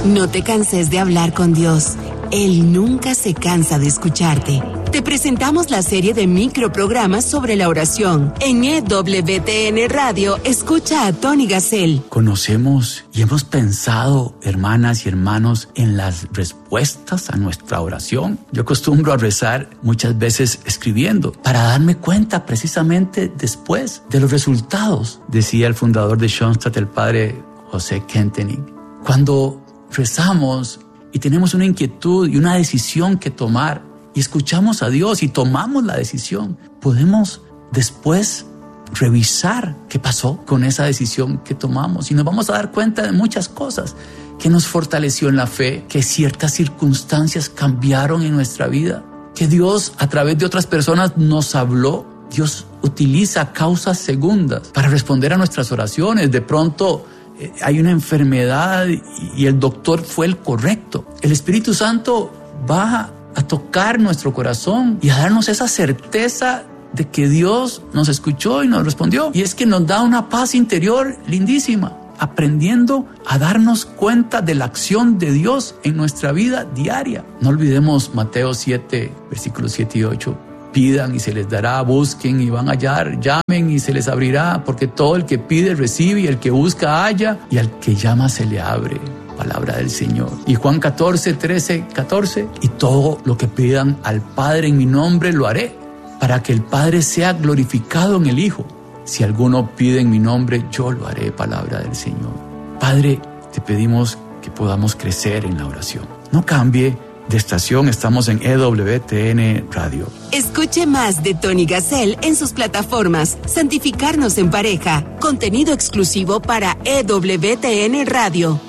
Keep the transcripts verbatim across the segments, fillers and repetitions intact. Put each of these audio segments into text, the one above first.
No te canses de hablar con Dios. Él nunca se cansa de escucharte. Te presentamos la serie de microprogramas sobre la oración. En E W T N Radio, escucha a Tony Gassel. Conocemos y hemos pensado, hermanas y hermanos, en las respuestas a nuestra oración. Yo acostumbro a rezar muchas veces escribiendo para darme cuenta precisamente después de los resultados, decía el fundador de Schoenstatt, el padre José Kentenich. Cuando rezamos y tenemos una inquietud y una decisión que tomar y escuchamos a Dios y tomamos la decisión, podemos después revisar qué pasó con esa decisión que tomamos y nos vamos a dar cuenta de muchas cosas que nos fortaleció en la fe, que ciertas circunstancias cambiaron en nuestra vida, que Dios a través de otras personas nos habló. Dios utiliza causas segundas para responder a nuestras oraciones. De pronto hay una enfermedad y el doctor fue el correcto. El Espíritu Santo va a tocar nuestro corazón y a darnos esa certeza de que Dios nos escuchó y nos respondió. Y es que nos da una paz interior lindísima, aprendiendo a darnos cuenta de la acción de Dios en nuestra vida diaria. No olvidemos Mateo siete, versículos siete y ocho. Pidan y se les dará, busquen y van a hallar, llamen y se les abrirá, porque todo el que pide recibe, y el que busca halla, y al que llama se le abre. Palabra del Señor. Y Juan catorce, trece, catorce, y todo lo que pidan al Padre en mi nombre lo haré, para que el Padre sea glorificado en el Hijo. Si alguno pide en mi nombre, yo lo haré. Palabra del Señor. Padre, te pedimos que podamos crecer en la oración. No cambie de estación, estamos en E W T N Radio. Escuche más de Tony Gassel en sus plataformas Santificarnos en Pareja, contenido exclusivo para E W T N Radio.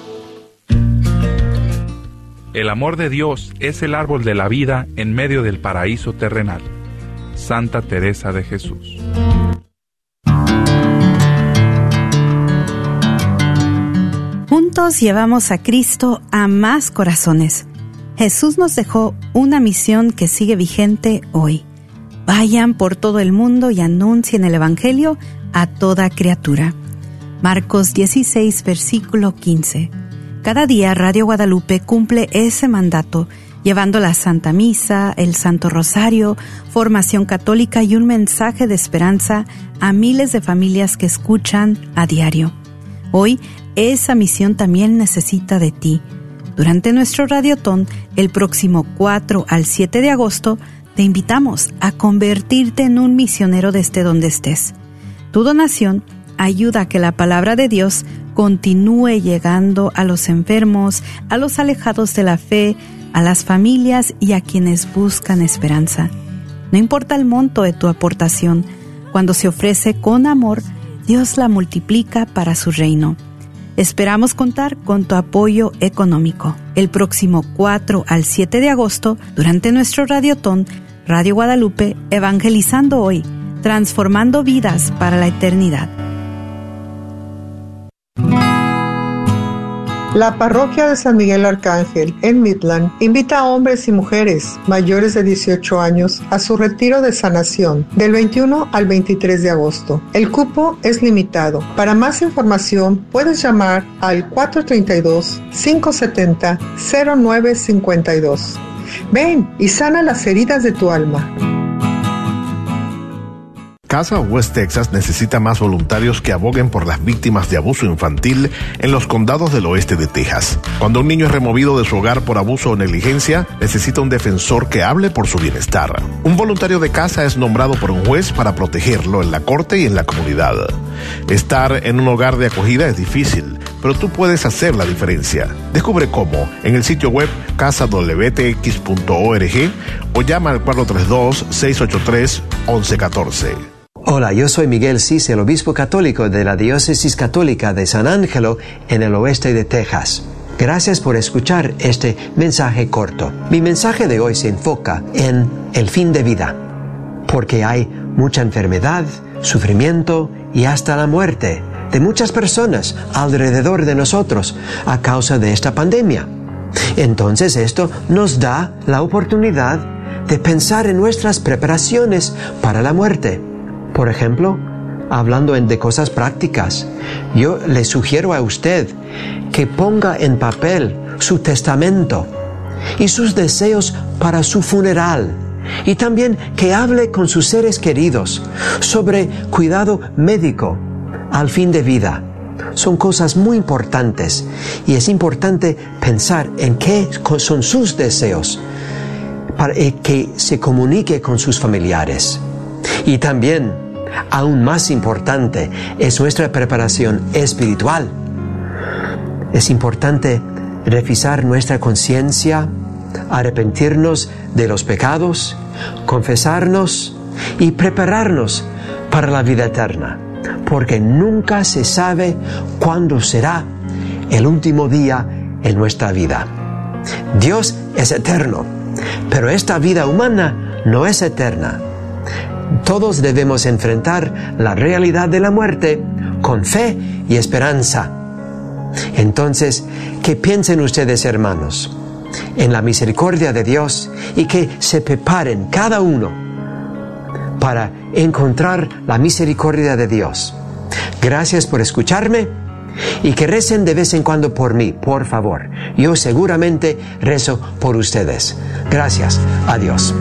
El amor de Dios es el árbol de la vida en medio del paraíso terrenal. Santa Teresa de Jesús. Juntos llevamos a Cristo a más corazones. Jesús nos dejó una misión que sigue vigente hoy. Vayan por todo el mundo y anuncien el Evangelio a toda criatura. Marcos dieciséis, versículo quince. Cada día Radio Guadalupe cumple ese mandato, llevando la Santa Misa, el Santo Rosario, formación católica y un mensaje de esperanza a miles de familias que escuchan a diario. Hoy, esa misión también necesita de ti. Durante nuestro Radiotón, el próximo cuatro al siete de agosto, te invitamos a convertirte en un misionero desde donde estés. Tu donación ayuda a que la palabra de Dios continúe llegando a los enfermos, a los alejados de la fe, a las familias y a quienes buscan esperanza. No importa el monto de tu aportación, cuando se ofrece con amor, Dios la multiplica para su reino. Esperamos contar con tu apoyo económico. El próximo cuatro al siete de agosto, durante nuestro Radiotón, Radio Guadalupe, evangelizando hoy, transformando vidas para la eternidad. La parroquia de San Miguel Arcángel, en Midland, invita a hombres y mujeres mayores de dieciocho años a su retiro de sanación del veintiuno al veintitrés de agosto. El cupo es limitado. Para más información, puedes llamar al cuatro tres dos, cinco siete cero, cero nueve cinco dos. Ven y sana las heridas de tu alma. Casa West Texas necesita más voluntarios que aboguen por las víctimas de abuso infantil en los condados del oeste de Texas. Cuando un niño es removido de su hogar por abuso o negligencia, necesita un defensor que hable por su bienestar. Un voluntario de casa es nombrado por un juez para protegerlo en la corte y en la comunidad. Estar en un hogar de acogida es difícil, pero tú puedes hacer la diferencia. Descubre cómo en el sitio web casa w t x punto org o llama al cuatro tres dos, seis ocho tres, once catorce. Hola, yo soy Miguel Cis, el obispo católico de la Diócesis Católica de San Ángelo en el oeste de Texas. Gracias por escuchar este mensaje corto. Mi mensaje de hoy se enfoca en el fin de vida, porque hay mucha enfermedad, sufrimiento y hasta la muerte de muchas personas alrededor de nosotros a causa de esta pandemia. Entonces esto nos da la oportunidad de pensar en nuestras preparaciones para la muerte. Por ejemplo, hablando de cosas prácticas, yo le sugiero a usted que ponga en papel su testamento y sus deseos para su funeral. Y también que hable con sus seres queridos sobre cuidado médico al fin de vida. Son cosas muy importantes y es importante pensar en qué son sus deseos para que se comunique con sus familiares. Y también, aún más importante, es nuestra preparación espiritual. Es importante revisar nuestra conciencia, arrepentirnos de los pecados, confesarnos y prepararnos para la vida eterna, porque nunca se sabe cuándo será el último día en nuestra vida. Dios es eterno, pero esta vida humana no es eterna. Todos debemos enfrentar la realidad de la muerte con fe y esperanza. Entonces, ¿qué piensen ustedes, hermanos, en la misericordia de Dios y que se preparen cada uno para encontrar la misericordia de Dios? Gracias por escucharme y que recen de vez en cuando por mí, por favor. Yo seguramente rezo por ustedes. Gracias. Adiós.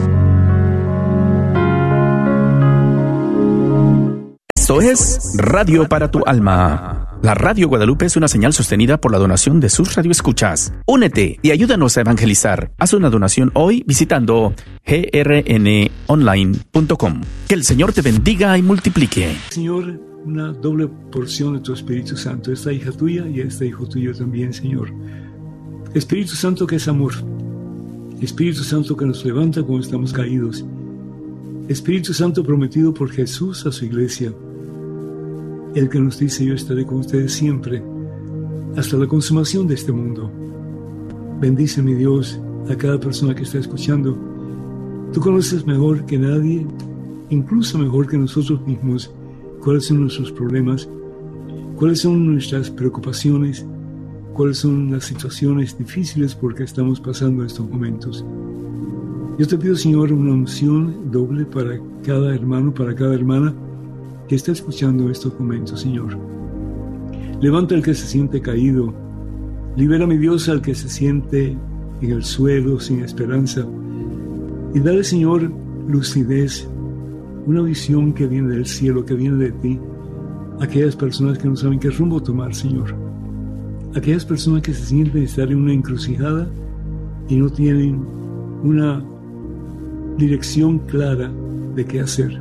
Esto es Radio para tu Alma. La Radio Guadalupe es una señal sostenida por la donación de sus radioescuchas. Únete y ayúdanos a evangelizar. Haz una donación hoy visitando g r n online punto com. Que el Señor te bendiga y multiplique. Señor, una doble porción de tu Espíritu Santo, esta hija tuya y este hijo tuyo también, Señor. Espíritu Santo que es amor. Espíritu Santo que nos levanta cuando estamos caídos. Espíritu Santo prometido por Jesús a su iglesia. El que nos dice: yo estaré con ustedes siempre, hasta la consumación de este mundo. Bendice, mi Dios, a cada persona que está escuchando. Tú conoces mejor que nadie, incluso mejor que nosotros mismos, cuáles son nuestros problemas, cuáles son nuestras preocupaciones, cuáles son las situaciones difíciles por que estamos pasando estos momentos. Yo te pido, Señor, una unción doble para cada hermano, para cada hermana que está escuchando estos momentos, Señor. Levanta al que se siente caído. Libera, mi Dios, al que se siente en el suelo, sin esperanza. Y dale, Señor, lucidez, una visión que viene del cielo, que viene de ti. Aquellas personas que no saben qué rumbo tomar, Señor. Aquellas personas que se sienten estar en una encrucijada y no tienen una dirección clara de qué hacer.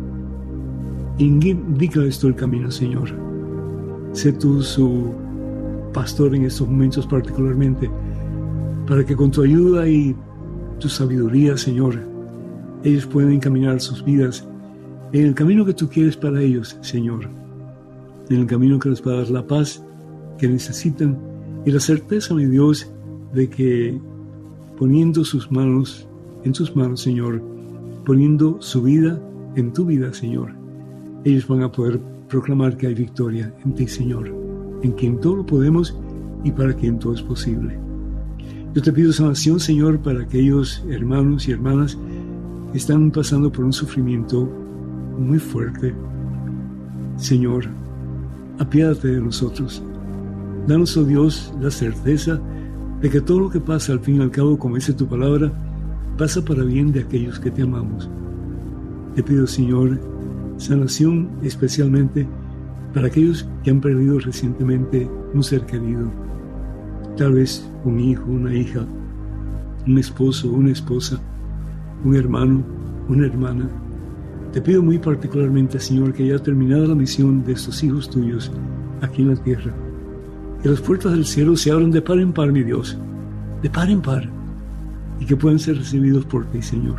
Indícales tú el camino, Señor. Sé tú su pastor en estos momentos particularmente, para que con tu ayuda y tu sabiduría, Señor, ellos puedan encaminar sus vidas en el camino que tú quieres para ellos, Señor. En el camino que les va a dar la paz que necesitan y la certeza, mi Dios, de que poniendo sus manos en tus manos, Señor, poniendo su vida en tu vida, Señor, ellos van a poder proclamar que hay victoria en ti, Señor, en quien todo lo podemos y para quien todo es posible. Yo te pido sanación, Señor, para aquellos hermanos y hermanas que están pasando por un sufrimiento muy fuerte. Señor, apiádate de nosotros. Danos, oh Dios, la certeza de que todo lo que pasa, al fin y al cabo, como dice tu palabra, pasa para bien de aquellos que te amamos. Te pido, Señor, sanación especialmente para aquellos que han perdido recientemente un ser querido, tal vez un hijo, una hija, un esposo, una esposa, un hermano, una hermana. Te pido muy particularmente, Señor, que haya terminado la misión de estos hijos tuyos aquí en la tierra, que las puertas del cielo se abran de par en par, mi Dios, de par en par, y que puedan ser recibidos por ti, Señor.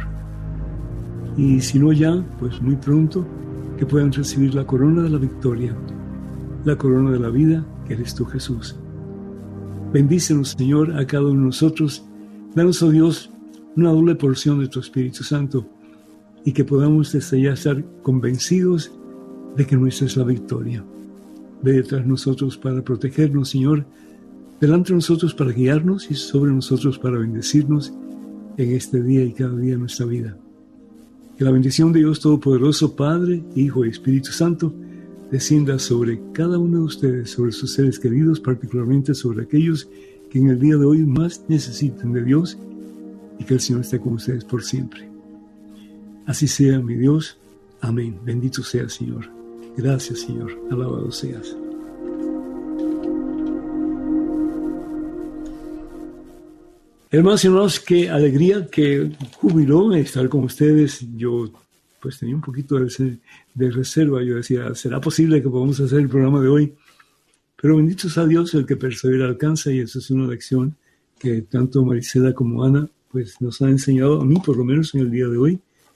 Y si no ya, pues muy pronto, que puedan recibir la corona de la victoria, la corona de la vida, que eres tú, Jesús. Bendícenos, Señor, a cada uno de nosotros. Danos, oh Dios, una doble porción de tu Espíritu Santo, y que podamos desde ya estar convencidos de que nuestra es la victoria. Ve detrás de nosotros para protegernos, Señor, delante de nosotros para guiarnos y sobre nosotros para bendecirnos en este día y cada día de nuestra vida. Que la bendición de Dios Todopoderoso, Padre, Hijo y Espíritu Santo, descienda sobre cada uno de ustedes, sobre sus seres queridos, particularmente sobre aquellos que en el día de hoy más necesiten de Dios y que el Señor esté con ustedes por siempre. Así sea, mi Dios. Amén. Bendito sea, Señor. Gracias, Señor. Alabado seas. Hermanos y hermanos, qué alegría, qué júbilo estar con ustedes. Yo pues tenía un poquito de, de reserva. Yo decía, ¿será posible que podamos hacer el programa de hoy? Pero bendito sea Dios, el que persevera alcanza, y eso es una lección que tanto Marisela como Ana pues nos han enseñado, a mí por lo menos en el día de hoy,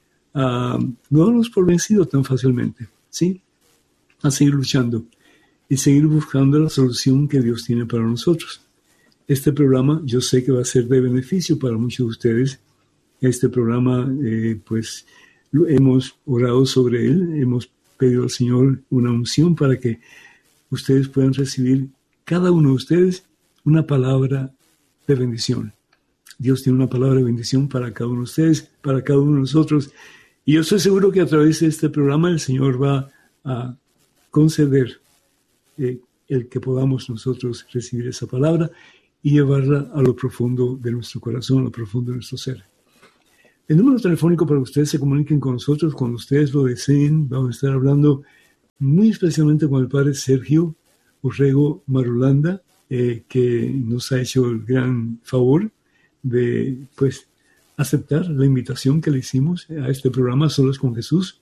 a no darnos por vencido tan fácilmente, ¿sí? A seguir luchando y seguir buscando la solución que Dios tiene para nosotros. Este programa yo sé que va a ser de beneficio para muchos de ustedes. Este programa, eh, pues, lo, hemos orado sobre él, hemos pedido al Señor una unción para que ustedes puedan recibir, cada uno de ustedes, una palabra de bendición. Dios tiene una palabra de bendición para cada uno de ustedes, para cada uno de nosotros. Y yo estoy seguro que a través de este programa el Señor va a conceder eh, el que podamos nosotros recibir esa palabra y llevarla a lo profundo de nuestro corazón, a lo profundo de nuestro ser. El número telefónico para que ustedes se comuniquen con nosotros cuando ustedes lo deseen. Vamos a estar hablando muy especialmente con el padre Sergio Urrego Marulanda, eh, que nos ha hecho el gran favor de pues aceptar la invitación que le hicimos a este programa Solos con Jesús,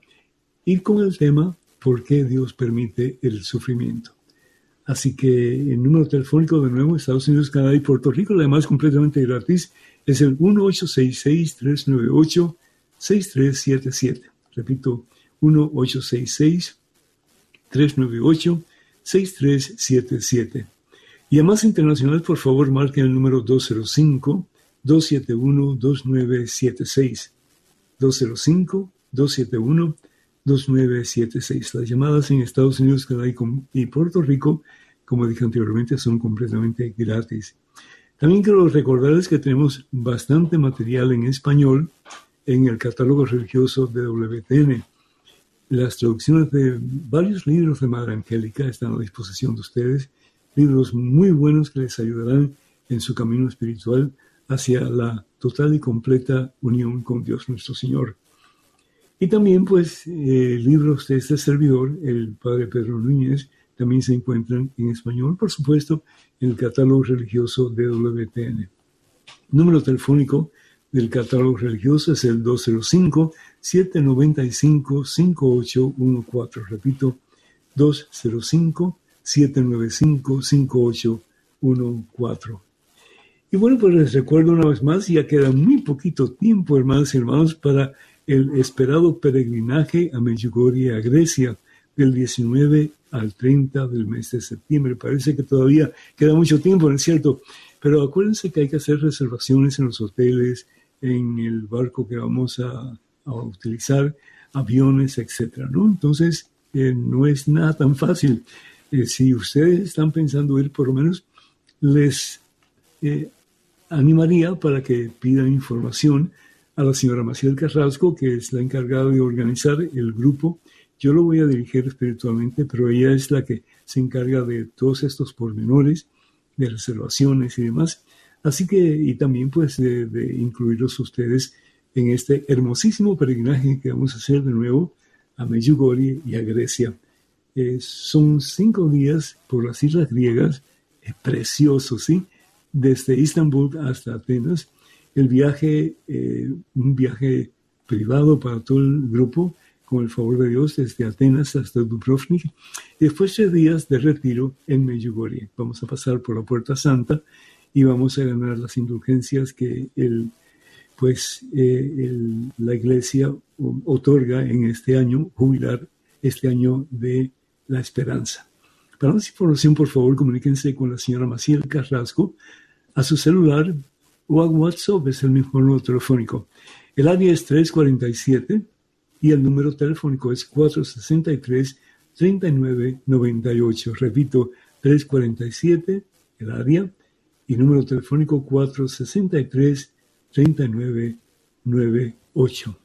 y con el tema ¿por qué Dios permite el sufrimiento? Así que el número telefónico de nuevo, Estados Unidos, Canadá y Puerto Rico, además completamente gratis, es el uno ocho seis seis, tres nueve ocho, seis tres siete siete. Repito, uno ocho seis seis, tres nueve ocho, seis tres siete siete. Y además internacional, por favor, marquen el número dos cero cinco, dos siete uno, dos nueve siete seis. dos cero cinco, dos siete uno, dos nueve siete seis. Las llamadas en Estados Unidos, Canadá y Puerto Rico, como dije anteriormente, son completamente gratis. También quiero recordarles que tenemos bastante material en español en el catálogo religioso de W T N. Las traducciones de varios libros de Madre Angélica están a disposición de ustedes, libros muy buenos que les ayudarán en su camino espiritual hacia la total y completa unión con Dios nuestro Señor. Y también, pues, eh, libros de este servidor, el padre Pedro Núñez, también se encuentran en español, por supuesto, en el catálogo religioso de W T N. Número telefónico del catálogo religioso es el dos cero cinco, siete nueve cinco, cinco ocho uno cuatro. Repito, dos cero cinco, siete nueve cinco, cinco ocho uno cuatro. Y bueno, pues les recuerdo una vez más, ya queda muy poquito tiempo, hermanos y hermanos, para el esperado peregrinaje a Medjugorje, a Grecia, del diecinueve al treinta del mes de septiembre. Parece que todavía queda mucho tiempo, ¿no es cierto? Pero acuérdense que hay que hacer reservaciones en los hoteles, en el barco que vamos a, a utilizar, aviones, etcétera, ¿no? Entonces, eh, no es nada tan fácil. Eh, si ustedes están pensando ir, por lo menos les eh, animaría para que pidan información a la señora Maciel Carrasco, que es la encargada de organizar el grupo. Yo lo voy a dirigir espiritualmente, pero ella es la que se encarga de todos estos pormenores, de reservaciones y demás. Así que, y también pues de, de incluirlos ustedes en este hermosísimo peregrinaje que vamos a hacer de nuevo a Medjugorje y a Grecia. Eh, son cinco días por las islas griegas, eh, precioso, ¿sí? Desde Istambul hasta Atenas. El viaje, eh, un viaje privado para todo el grupo, con el favor de Dios, desde Atenas hasta Dubrovnik. Y después tres días de retiro en Medjugorje. Vamos a pasar por la Puerta Santa y vamos a ganar las indulgencias que el, pues, eh, el, la Iglesia otorga en este año, jubilar este año de la esperanza. Para más información, por favor, comuníquense con la señora Maciel Carrasco a su celular o a WhatsApp, es el mismo número telefónico. El área es tres cuatro siete y el número telefónico es cuatro seis tres, tres nueve nueve ocho. Repito, tres cuatro siete, el área, y número telefónico cuatro seis tres, tres nueve nueve ocho.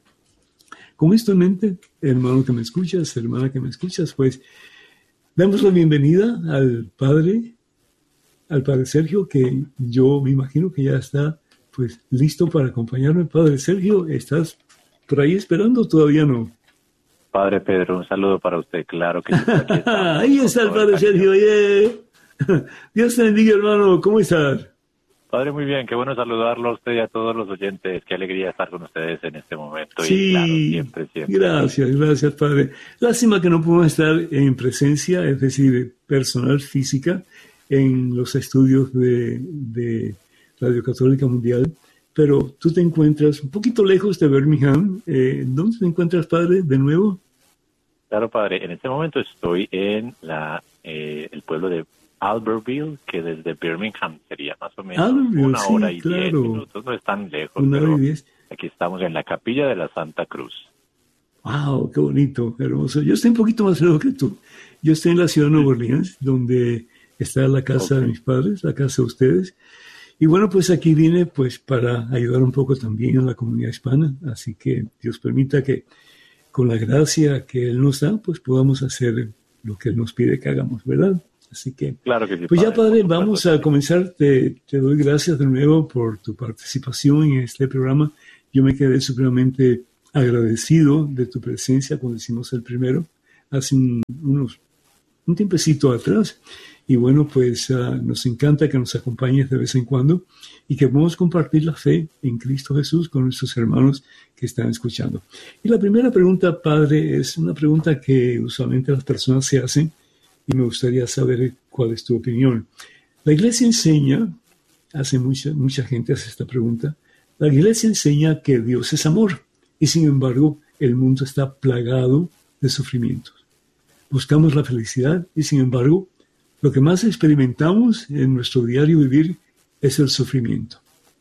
Con esto en mente, hermano que me escuchas, hermana que me escuchas, pues damos la bienvenida al padre al Padre Sergio, que yo me imagino que ya está pues listo para acompañarme. Padre Sergio, ¿estás por ahí esperando? ¿Todavía no? Padre Pedro, un saludo para usted, claro que sí. Aquí estamos, ahí está el Padre Sergio, yeah. Dios te bendiga, hermano, ¿cómo estás? Padre, muy bien, qué bueno saludarlo a usted y a todos los oyentes, qué alegría estar con ustedes en este momento. Sí, y claro, siempre, siempre. Gracias, gracias, Padre. Lástima que no podemos estar en presencia, es decir, personal, física, en los estudios de, de Radio Católica Mundial, pero tú te encuentras un poquito lejos de Birmingham. Eh, ¿Dónde te encuentras, Padre, de nuevo? Claro, Padre, en este momento estoy en la eh, el pueblo de Albertville, que desde Birmingham sería más o menos Albertville, una hora sí, y claro. diez minutos, no es tan lejos, Una hora pero y diez. Aquí estamos en la capilla de la Santa Cruz. ¡Wow! ¡Qué bonito! Hermoso. Yo estoy un poquito más lejos que tú. Yo estoy en la ciudad de Nueva Orleans, donde está la casa okay. de mis padres, la casa de ustedes. Y bueno, pues aquí vine pues para ayudar un poco también a la comunidad hispana. Así que Dios permita que con la gracia que Él nos da, pues podamos hacer lo que Él nos pide que hagamos, ¿verdad? Así que, claro que sí, pues padre, ya, Padre, vamos a comenzar. Te, te doy gracias de nuevo por tu participación en este programa. Yo me quedé supremamente agradecido de tu presencia cuando hicimos el primero, hace un, unos, un tiempecito atrás. Y bueno, pues uh, nos encanta que nos acompañes de vez en cuando y que podamos compartir la fe en Cristo Jesús con nuestros hermanos que están escuchando. Y la primera pregunta, Padre, es una pregunta que usualmente las personas se hacen y me gustaría saber cuál es tu opinión. La Iglesia enseña, hace mucha, mucha gente hace esta pregunta, la Iglesia enseña que Dios es amor y sin embargo el mundo está plagado de sufrimientos. Buscamos la felicidad y sin embargo lo que más experimentamos en nuestro diario vivir es el sufrimiento.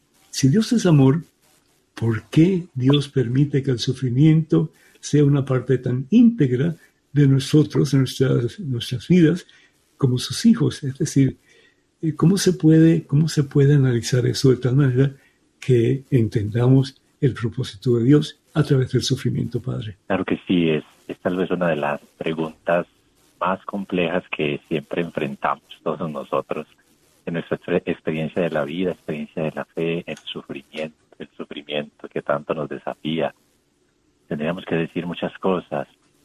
Si Dios es amor, ¿por qué Dios permite que el sufrimiento sea una parte tan íntegra de nosotros, de nuestras, nuestras vidas, como sus hijos? Es decir, ¿cómo se puede, cómo se puede analizar eso de tal manera que entendamos el propósito de Dios a través del sufrimiento, Padre? Claro que sí, es, es tal vez una de las preguntas más complejas que siempre enfrentamos todos nosotros en nuestra experiencia de la vida, experiencia de la fe, el sufrimiento, el sufrimiento que tanto nos desafía. Tendríamos que decir muchas cosas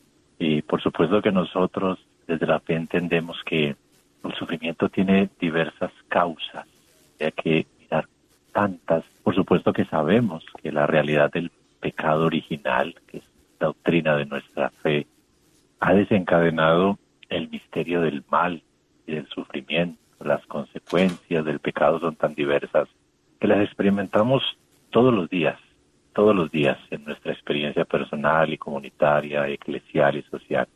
y por supuesto que nosotros desde la fe entendemos que el sufrimiento tiene diversas causas, ya que mirar tantas, por supuesto que sabemos que la realidad del pecado original, que es la doctrina de nuestra fe, ha desencadenado el misterio del mal y del sufrimiento. Las consecuencias del pecado son tan diversas que las experimentamos todos los días, todos los días en nuestra experiencia personal y comunitaria, eclesial y social.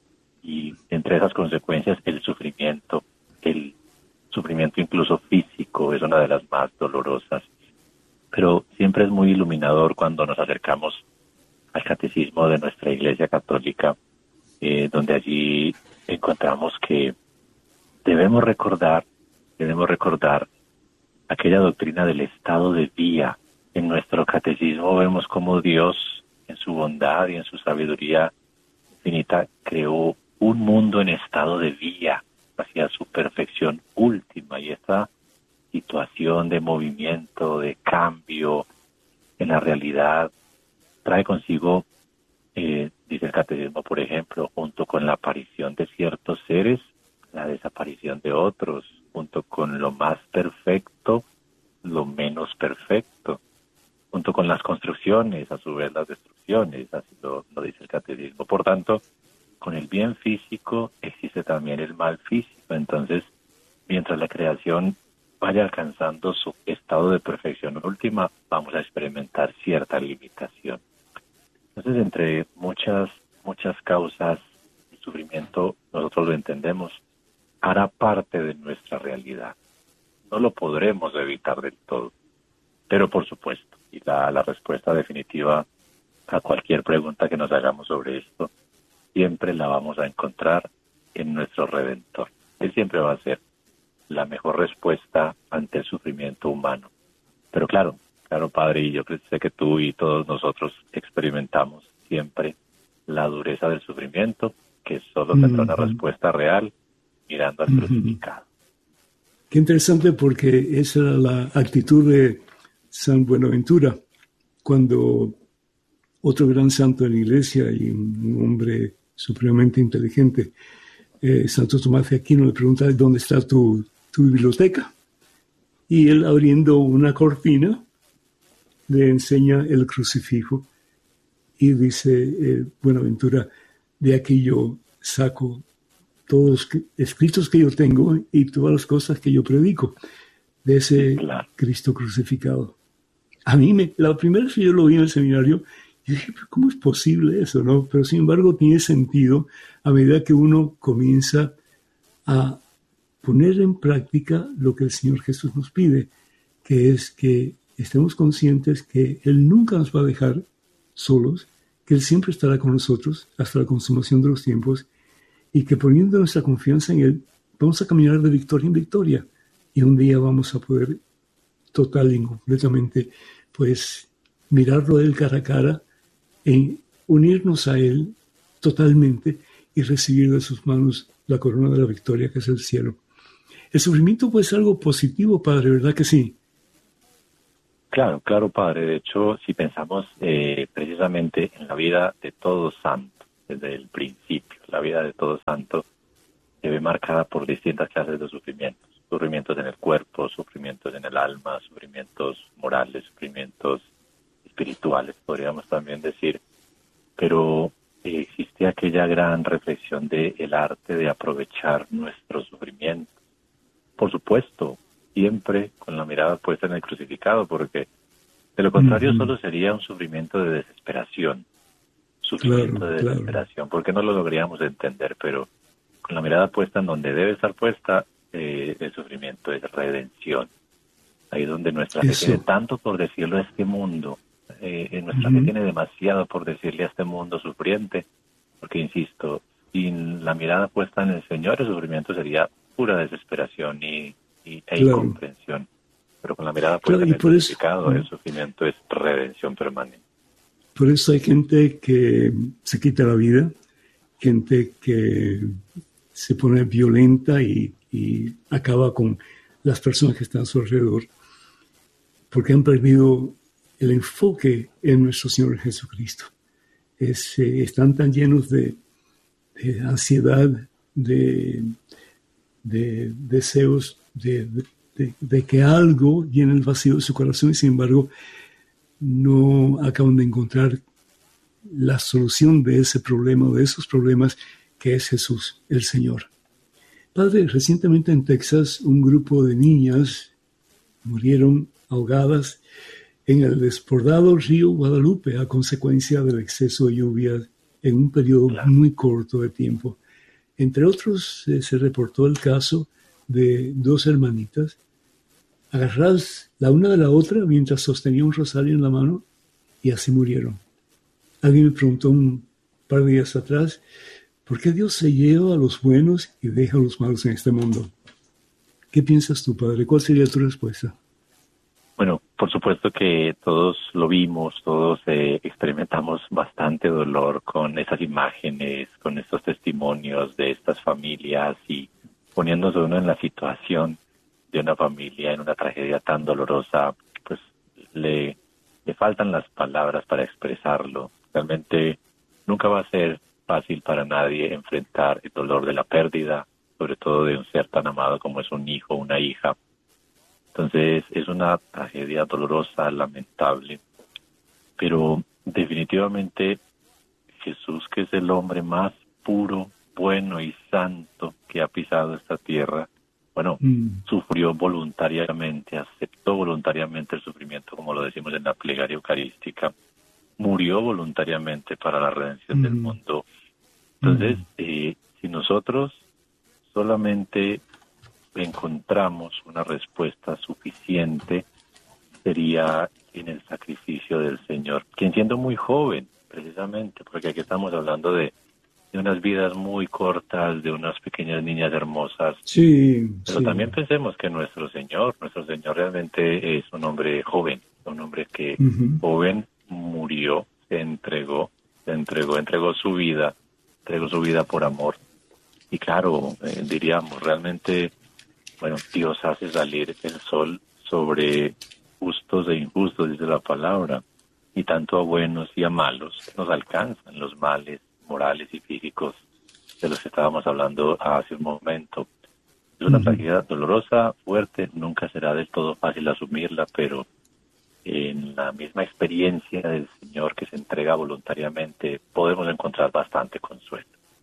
Y entre esas consecuencias, el sufrimiento, el sufrimiento incluso físico, es una de las más dolorosas. Pero siempre es muy iluminador cuando nos acercamos al catecismo de nuestra Iglesia Católica, eh, donde allí encontramos que debemos recordar, debemos recordar aquella doctrina del estado de vía. En nuestro catecismo vemos cómo Dios, en su bondad y en su sabiduría infinita, creó un mundo en estado de vía hacia su perfección última, y esta situación de movimiento, de cambio en la realidad trae consigo, eh, dice el catecismo, por ejemplo, junto con la aparición de ciertos seres, la desaparición de otros, junto con lo más perfecto, lo menos perfecto, junto con las construcciones, a su vez las destrucciones, así lo, lo dice el catecismo. Por tanto, con el bien físico existe también el mal físico. Entonces, mientras la creación vaya alcanzando su estado de perfección última, vamos a experimentar cierta limitación. Entonces, entre muchas, muchas causas, el sufrimiento, nosotros lo entendemos, hará parte de nuestra realidad. No lo podremos evitar del todo, pero por supuesto, y la, la respuesta definitiva a cualquier pregunta que nos hagamos sobre esto, siempre la vamos a encontrar en nuestro Redentor. Él siempre va a ser la mejor respuesta ante el sufrimiento humano. Pero claro, claro, Padre, y yo sé que tú y todos nosotros experimentamos siempre la dureza del sufrimiento, que solo tendrá una respuesta real mirando al crucificado. Qué interesante, porque esa era la actitud de San Buenaventura, cuando otro gran santo de la Iglesia y un hombre supremamente inteligente, eh, Santo Tomás de Aquino, le pregunta dónde está tu, tu biblioteca. Y él, abriendo una cortina, le enseña el crucifijo y dice, eh, Buenaventura, de aquí yo saco todos los escritos que yo tengo y todas las cosas que yo predico de ese claro. Cristo crucificado. A mí, me, la primera vez que yo lo vi en el seminario, yo dije, ¿cómo es posible eso? ¿No? Pero sin embargo tiene sentido a medida que uno comienza a poner en práctica lo que el Señor Jesús nos pide, que es que estemos conscientes que Él nunca nos va a dejar solos, que Él siempre estará con nosotros hasta la consumación de los tiempos, y que poniendo nuestra confianza en Él, vamos a caminar de victoria en victoria, y un día vamos a poder total y completamente, pues, mirarlo a Él cara a cara, e unirnos a Él totalmente y recibir de sus manos la corona de la victoria, que es el cielo. El sufrimiento puede ser algo positivo, Padre, ¿verdad que sí? Claro, claro, Padre. De hecho, si pensamos eh, precisamente en la vida de todo santo, desde el principio, la vida de todo santo se ve marcada por distintas clases de sufrimientos. Sufrimientos en el cuerpo, sufrimientos en el alma, sufrimientos morales, sufrimientos espirituales, podríamos también decir. Pero eh, existe aquella gran reflexión de el arte de aprovechar nuestro sufrimiento. Por supuesto, siempre con la mirada puesta en el crucificado, porque de lo contrario uh-huh. solo sería un sufrimiento de desesperación. Sufrimiento claro, de desesperación, claro. Porque no lo lograríamos entender, pero con la mirada puesta en donde debe estar puesta, eh, el sufrimiento es redención. Ahí donde nuestra Eso. fe tiene tanto por decirlo a este mundo, eh, nuestra uh-huh. fe tiene demasiado por decirle a este mundo sufriente, porque insisto, sin la mirada puesta en el Señor, el sufrimiento sería pura desesperación y, y e claro. incomprensión. Pero con la mirada puesta claro, en el crucificado, el sufrimiento es redención permanente. Por eso hay gente que se quita la vida, gente que se pone violenta y, y acaba con las personas que están a su alrededor, porque han perdido el enfoque en nuestro Señor Jesucristo. Es, eh, están tan llenos de, de ansiedad, de, de deseos, de, de, de que algo llene el vacío de su corazón, y sin embargo no acaban de encontrar la solución de ese problema, de esos problemas, que es Jesús, el Señor. Padre, recientemente en Texas, un grupo de niñas murieron ahogadas en el desbordado río Guadalupe a consecuencia del exceso de lluvia en un periodo claro. muy corto de tiempo. Entre otros, eh, se reportó el caso de dos hermanitas agarradas la una de la otra mientras sostenía un rosario en la mano, y así murieron. Alguien me preguntó un par de días atrás, ¿por qué Dios se lleva a los buenos y deja a los malos en este mundo? ¿Qué piensas tú, Padre? ¿Cuál sería tu respuesta? Bueno, por supuesto que todos lo vimos, todos eh, experimentamos bastante dolor con esas imágenes, con estos testimonios de estas familias, y poniéndose uno en la situación de una familia en una tragedia tan dolorosa, pues le, le faltan las palabras para expresarlo. Realmente nunca va a ser fácil para nadie enfrentar el dolor de la pérdida, sobre todo de un ser tan amado como es un hijo o una hija. Entonces es una tragedia dolorosa, lamentable, pero definitivamente Jesús, que es el hombre más puro, bueno y santo que ha pisado esta tierra, bueno, mm. sufrió voluntariamente, aceptó voluntariamente el sufrimiento, como lo decimos en la plegaria eucarística, murió voluntariamente para la redención mm. del mundo. Entonces, mm. eh, si nosotros solamente encontramos una respuesta suficiente, sería en el sacrificio del Señor, quien siendo muy joven, precisamente, porque aquí estamos hablando de de unas vidas muy cortas, de unas pequeñas niñas hermosas. Sí, Pero sí. también pensemos que nuestro Señor, nuestro Señor realmente es un hombre joven, un hombre que uh-huh. joven murió, se entregó, se entregó, entregó su vida, entregó su vida por amor. Y claro, eh, diríamos, realmente bueno, Dios hace salir el sol sobre justos e injustos, dice la palabra, y tanto a buenos y a malos nos alcanzan los males morales y físicos de los que estábamos hablando hace un momento. Es una uh-huh. tragedia dolorosa, fuerte, nunca será del todo fácil asumirla, pero en la misma experiencia del Señor que se entrega voluntariamente podemos encontrar bastante consuelo.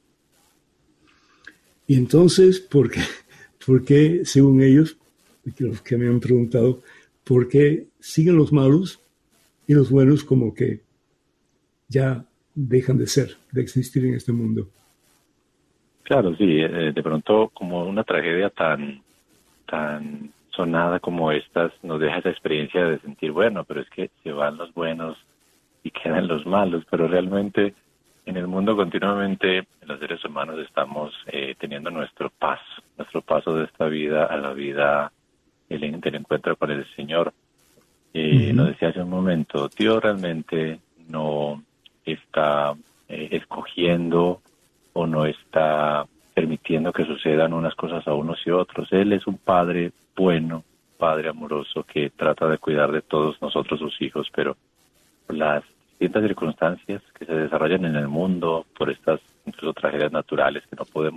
Y entonces, ¿por qué, por qué según ellos, los que me han preguntado, por qué siguen los malos y los buenos como que ya dejan de ser, de existir en este mundo? Claro, sí, de pronto como una tragedia tan, tan sonada como estas nos deja esa experiencia de sentir, bueno, pero es que se van los buenos y quedan los malos, pero realmente en el mundo continuamente los seres humanos estamos eh, teniendo nuestro paso, nuestro paso de esta vida a la vida del, del encuentro con el Señor. Eh, uh-huh. Nos decía hace un momento, Dios realmente no está eh, escogiendo o no está permitiendo que sucedan unas cosas a unos y otros. Él es un padre bueno, padre amoroso que trata de cuidar de todos nosotros sus hijos, pero por las distintas circunstancias que se desarrollan en el mundo, por estas incluso tragedias naturales que no podemos